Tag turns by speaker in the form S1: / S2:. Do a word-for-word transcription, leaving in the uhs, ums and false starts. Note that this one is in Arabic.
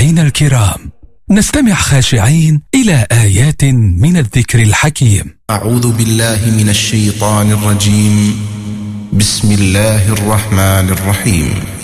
S1: مستمعينا الكرام، نستمع خاشعين إلى آيات من الذكر الحكيم.
S2: أعوذ بالله من الشيطان الرجيم. بسم الله الرحمن الرحيم.